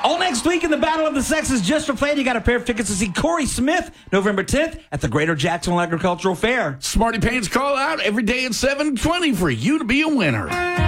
All next week in the Battle of the Sexes, just for playing, you got a pair of tickets to see Corey Smith November 10th at the Greater Jacksonville Agricultural Fair. Smarty Pants call out every day at 7:20 for you to be a winner.